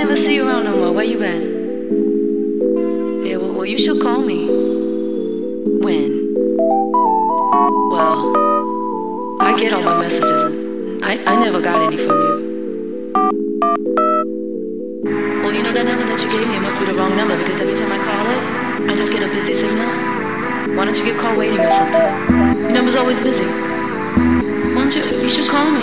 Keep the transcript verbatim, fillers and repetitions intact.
never see you around no more. Where you been? Yeah, well, well, you should call me. When? Well, I get all my messages and I, I never got any from you. Well, you know that number that you gave me, it must be the wrong number because every time I call it, I just get a busy signal. Why don't you get call waiting or something? Your number's always busy. Why don't you, you should call me.